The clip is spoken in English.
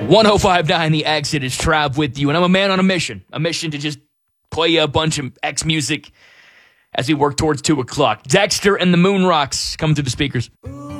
1059 The Exit is Trav with you, and I'm a man on a mission to just play you a bunch of X music as we work towards 2 o'clock. Dexter and the Moon Rocks coming through the speakers.